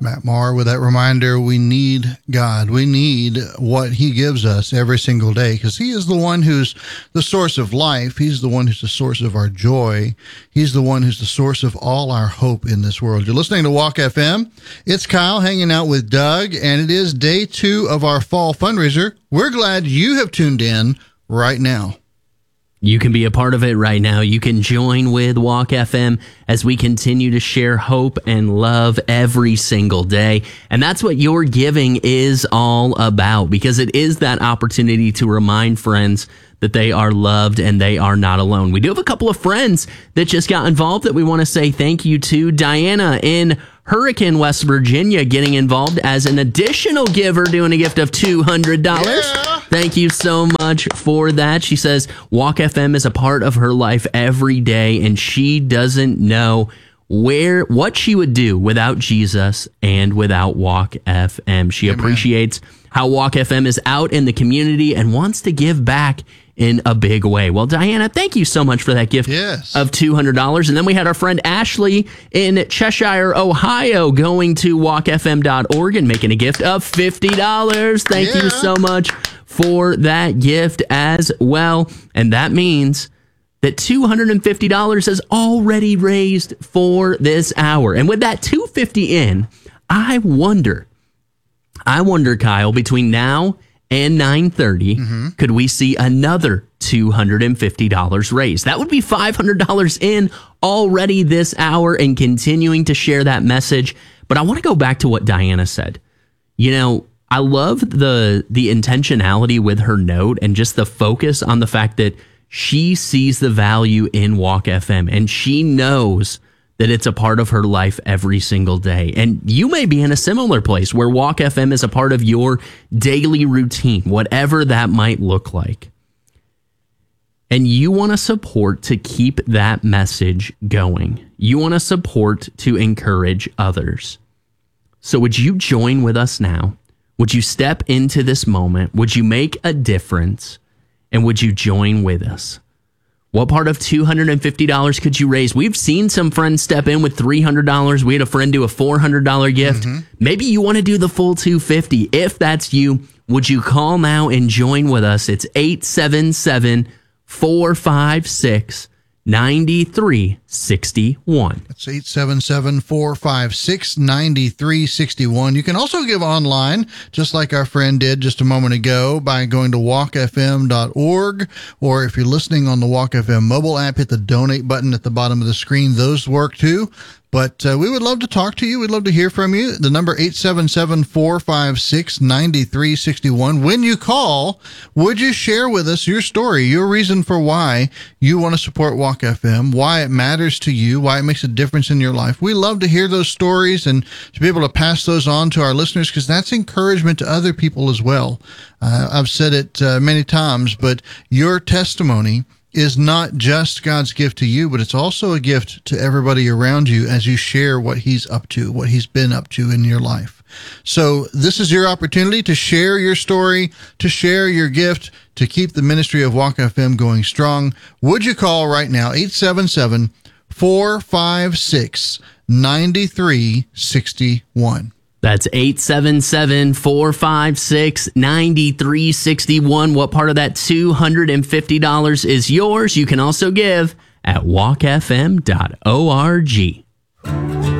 Matt Maher with that reminder, we need God. We need what he gives us every single day because he is the one who's the source of life. He's the one who's the source of our joy. He's the one who's the source of all our hope in this world. You're listening to Walk FM. It's Kyle hanging out with Doug, and it is day 2 of our fall fundraiser. We're glad you have tuned in right now. You can be a part of it right now. You can join with Walk FM as we continue to share hope and love every single day. And that's what your giving is all about, because it is that opportunity to remind friends that they are loved and they are not alone. We do have a couple of friends that just got involved that we want to say thank you to. Diana in Hurricane, West Virginia, getting involved as an additional giver, doing a gift of $200. Yeah. Thank you so much for that. She says Walk FM is a part of her life every day, and she doesn't know what she would do without Jesus and without Walk FM. She appreciates how Walk FM is out in the community and wants to give back in a big way. Well, Diana, thank you so much for that gift of $200. And then we had our friend Ashley in Cheshire, Ohio, going to walkfm.org and making a gift of $50. Thank you so much for that gift as well. And that means that $250 is already raised for this hour. And with that $250 in, I wonder, Kyle, between now and 9:30, could we see another $250 raised? That would be $500 in already this hour and continuing to share that message. But I want to go back to what Diana said. You know, I love the intentionality with her note and just the focus on the fact that she sees the value in Walk FM and she knows that it's a part of her life every single day. And you may be in a similar place where Walk FM is a part of your daily routine, whatever that might look like. And you want to support to keep that message going. You want to support to encourage others. So would you join with us now? Would you step into this moment? Would you make a difference? And would you join with us? What part of $250 could you raise? We've seen some friends step in with $300. We had a friend do a $400 gift. Maybe you want to do the full $250. If that's you, would you call now and join with us? It's 877-456-9361. That's 877-456-9361. You can also give online, just like our friend did just a moment ago, by going to walkfm.org, or if you're listening on the Walk FM mobile app, hit the donate button at the bottom of the screen. Those work too. But we would love to talk to you. We'd love to hear from you. The number 877-456-9361. When you call, would you share with us your story, your reason for why you want to support Walk FM, why it matters to you, why it makes a difference in your life? We love to hear those stories and to be able to pass those on to our listeners because that's encouragement to other people as well. I've said it many times, but your testimony is not just God's gift to you, but it's also a gift to everybody around you as you share what he's up to, what he's been up to in your life. So this is your opportunity to share your story, to share your gift, to keep the ministry of Walk FM going strong. Would you call right now, 877-456-9361. That's 877-456-9361. What part of that $250 is yours? You can also give at walkfm.org.